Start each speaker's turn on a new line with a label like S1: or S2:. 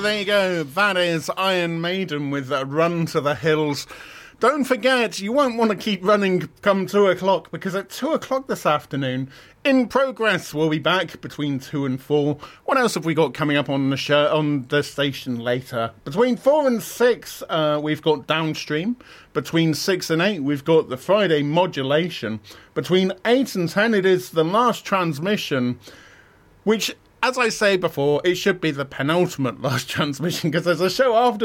S1: there you go. That is Iron Maiden with Run to the Hills. Don't forget, you won't want to keep running come 2 o'clock, because at 2 o'clock this afternoon, In Progress will be back between 2 and 4. What else have we got coming up on the show, on the station later? Between 4 and 6, we've got Downstream. Between 6 and 8, we've got the Friday Modulation. Between 8 and 10, it is the Last Transmission, which, as I say before, it should be the penultimate Last Transmission, because there's a show after